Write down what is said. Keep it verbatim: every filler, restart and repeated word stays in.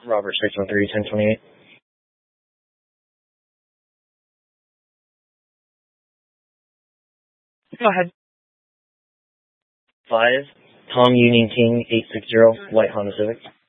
Robert six one three, ten twenty-eight. Go ahead. five, Tom Union King, eight six zero, White Honda Civic.